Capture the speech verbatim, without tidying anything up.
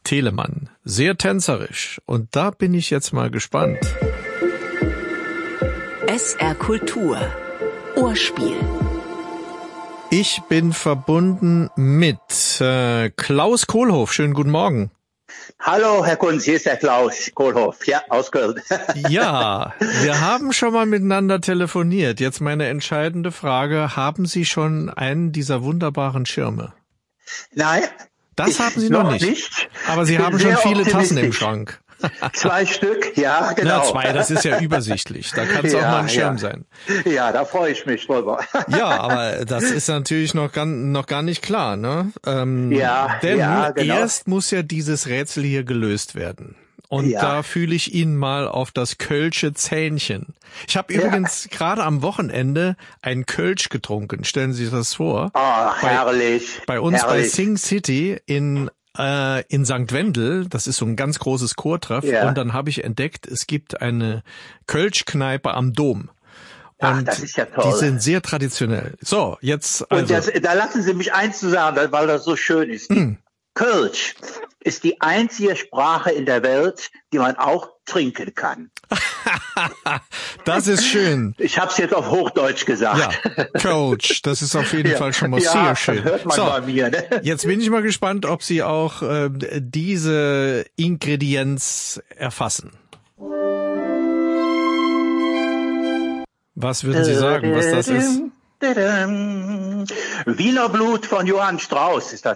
Telemann. Sehr tänzerisch. Und da bin ich jetzt mal gespannt. S R Kultur. Ohrspiel. Ich bin verbunden mit äh, Klaus Kohlhoff. Schönen guten Morgen. Hallo, Herr Kunz, hier ist der Klaus Kohlhoff, ja, aus Köln. Ja, wir haben schon mal miteinander telefoniert. Jetzt meine entscheidende Frage. Haben Sie schon einen dieser wunderbaren Schirme? Nein. Das haben Sie noch, noch nicht. nicht. Aber Sie haben schon viele Tassen im Schrank. Zwei Stück, ja, genau. Na, zwei, das ist ja übersichtlich. Da kann es ja, auch mal ein Schirm ja. sein. Ja, da freue ich mich drüber. Ja, aber das ist natürlich noch gar, noch gar nicht klar, ne? Ähm, ja, denn ja, genau. erst muss ja dieses Rätsel hier gelöst werden. Und ja. da fühle ich Ihnen mal auf das Kölsche Zähnchen. Ich habe ja. übrigens gerade am Wochenende ein Kölsch getrunken. Stellen Sie sich das vor. Oh, herrlich. Bei, bei uns herrlich. bei Sing City in äh, in Sankt Wendel. Das ist so ein ganz großes Chortreff. Ja. Und dann habe ich entdeckt, es gibt eine Kölschkneipe am Dom. Und Ach, das ist ja toll. Die sind sehr traditionell. So, jetzt also. Und das, da lassen Sie mich eins zu sagen, weil das so schön ist. Mm. Kölsch ist die einzige Sprache in der Welt, die man auch trinken kann. Das ist schön. Ich habe es jetzt auf Hochdeutsch gesagt. Ja, Kölsch, das ist auf jeden ja. Fall schon mal ja, sehr schön. Hört man so, bei mir, ne? Jetzt bin ich mal gespannt, ob Sie auch äh, diese Ingredienz erfassen. Was würden Sie sagen, was das ist? Wiener Blut von Johann Strauss ist das.